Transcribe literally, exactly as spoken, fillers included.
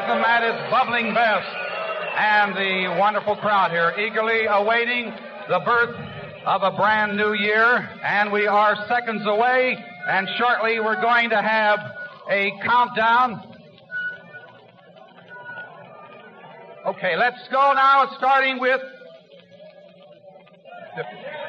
anthem at its bubbling best. And the wonderful crowd here eagerly awaiting the birth of a brand new year. And we are seconds away, and shortly we're going to have a countdown. Okay, let's go now, starting with...